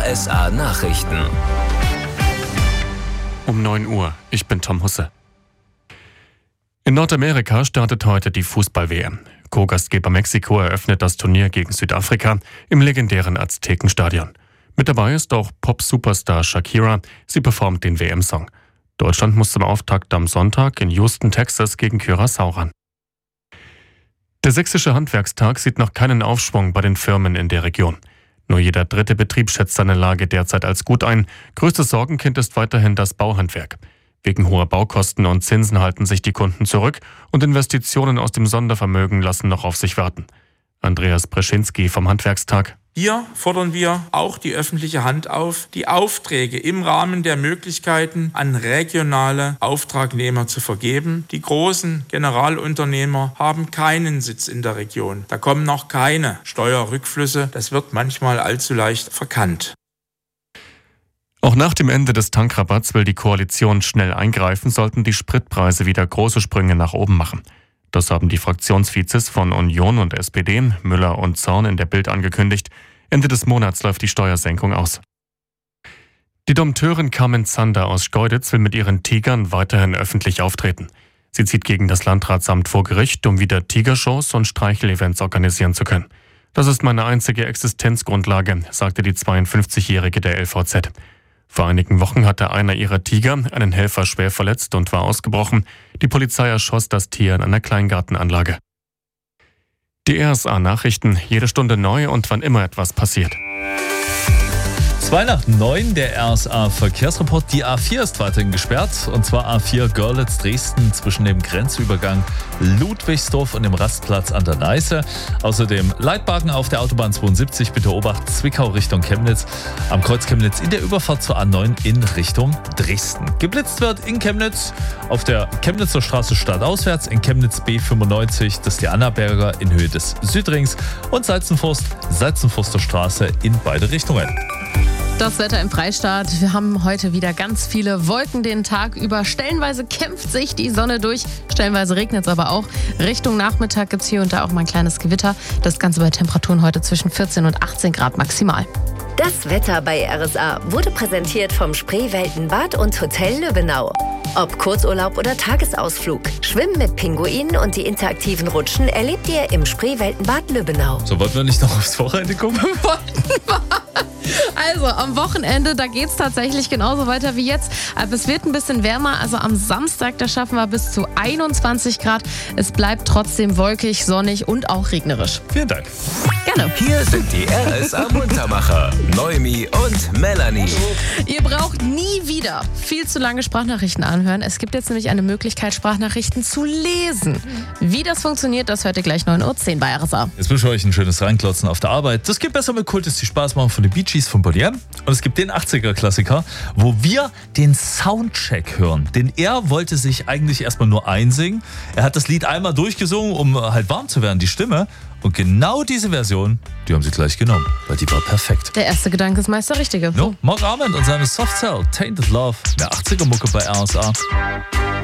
RSA Nachrichten. Um 9 Uhr. Ich bin Tom Husse. In Nordamerika startet heute die Fußball-WM. Co-Gastgeber Mexiko eröffnet das Turnier gegen Südafrika im legendären Aztekenstadion. Mit dabei ist auch Pop-Superstar Shakira. Sie performt den WM-Song. Deutschland muss zum Auftakt am Sonntag in Houston, Texas gegen Curaçao ran. Der sächsische Handwerkstag sieht noch keinen Aufschwung bei den Firmen in der Region. Nur jeder dritte Betrieb schätzt seine Lage derzeit als gut ein. Größtes Sorgenkind ist weiterhin das Bauhandwerk. Wegen hoher Baukosten und Zinsen halten sich die Kunden zurück und Investitionen aus dem Sondervermögen lassen noch auf sich warten. Andreas Breschinski vom Handwerkstag. Hier fordern wir auch die öffentliche Hand auf, die Aufträge im Rahmen der Möglichkeiten an regionale Auftragnehmer zu vergeben. Die großen Generalunternehmer haben keinen Sitz in der Region. Da kommen noch keine Steuerrückflüsse. Das wird manchmal allzu leicht verkannt. Auch nach dem Ende des Tankrabatts will die Koalition schnell eingreifen, sollten die Spritpreise wieder große Sprünge nach oben machen. Das haben die Fraktionsvizes von Union und SPD, Müller und Zorn, in der Bild angekündigt. Ende des Monats läuft die Steuersenkung aus. Die Dompteurin Carmen Zander aus Schkeuditz will mit ihren Tigern weiterhin öffentlich auftreten. Sie zieht gegen das Landratsamt vor Gericht, um wieder Tigershows und Streichelevents organisieren zu können. Das ist meine einzige Existenzgrundlage, sagte die 52-Jährige der LVZ. Vor einigen Wochen hatte einer ihrer Tiger einen Helfer schwer verletzt und war ausgebrochen. Die Polizei erschoss das Tier in einer Kleingartenanlage. Die RSA-Nachrichten, jede Stunde neu und wann immer etwas passiert. 8:09, der RSA-Verkehrsreport. Die A4 ist weiterhin gesperrt, und zwar A4 Görlitz-Dresden zwischen dem Grenzübergang Ludwigsdorf und dem Rastplatz an der Neiße. Außerdem Leitwagen auf der Autobahn 72, bitte Obacht, Zwickau Richtung Chemnitz. Am Kreuz Chemnitz in der Überfahrt zur A9 in Richtung Dresden. Geblitzt wird in Chemnitz auf der Chemnitzer Straße stadtauswärts, in Chemnitz B95, das ist die Annaberger in Höhe des Südrings, und Salzenforster Straße in beide Richtungen. Das Wetter im Freistaat. Wir haben heute wieder ganz viele Wolken den Tag über. Stellenweise kämpft sich die Sonne durch, stellenweise regnet es aber auch. Richtung Nachmittag gibt es hier und da auch mal ein kleines Gewitter. Das Ganze bei Temperaturen heute zwischen 14 und 18 Grad maximal. Das Wetter bei RSA wurde präsentiert vom Spreeweltenbad und Hotel Lübbenau. Ob Kurzurlaub oder Tagesausflug, Schwimmen mit Pinguinen und die interaktiven Rutschen erlebt ihr im Spreeweltenbad Lübbenau. So, wollten wir nicht noch aufs Wochenende kommen? Also am Wochenende, da geht es tatsächlich genauso weiter wie jetzt. Aber es wird ein bisschen wärmer. Also am Samstag, da schaffen wir bis zu 21 Grad. Es bleibt trotzdem wolkig, sonnig und auch regnerisch. Vielen Dank. Gerne. Hier sind die RSA-Muntermacher, Noemi und Melanie. Ihr braucht nie wieder viel zu lange Sprachnachrichten anhören. Es gibt jetzt nämlich eine Möglichkeit, Sprachnachrichten zu lesen. Wie das funktioniert, das hört ihr gleich 9:10 Uhr bei RSA. Jetzt wünsche ich euch ein schönes Reinklotzen auf der Arbeit. Das geht besser mit Kultis, die Spaß machen, von den Bee Gees von Bonnier. Und es gibt den 80er-Klassiker, wo wir den Soundcheck hören. Denn er wollte sich eigentlich erstmal nur einsingen. Er hat das Lied einmal durchgesungen, um halt warm zu werden, die Stimme. Und genau diese Version, die haben sie gleich genommen, weil die war perfekt. Der erste Gedanke ist meist der richtige. No, Mark Arment und seine Soft Cell, Tainted Love, der 80er-Mucke bei RSA.